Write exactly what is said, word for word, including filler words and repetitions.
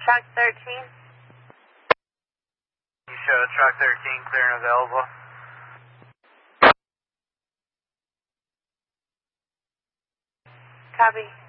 Truck thirteen. You show truck thirteen clear and available. Copy.